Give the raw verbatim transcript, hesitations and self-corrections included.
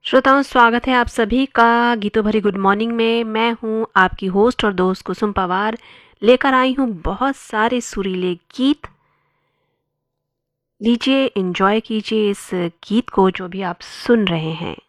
श्रोताओं, स्वागत है आप सभी का गीतों भरी गुड मॉर्निंग में। मैं हूं आपकी होस्ट और दोस्त कुसुम पवार, लेकर आई हूं बहुत सारे सुरीले गीत। लीजिए, एंजॉय कीजिए इस गीत को जो भी आप सुन रहे हैं।